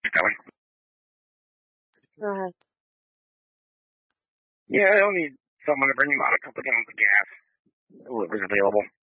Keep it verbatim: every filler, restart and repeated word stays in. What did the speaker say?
coming. Go ahead. Yeah, I'll need someone to bring him out a couple gallons of gas. Whoever's available.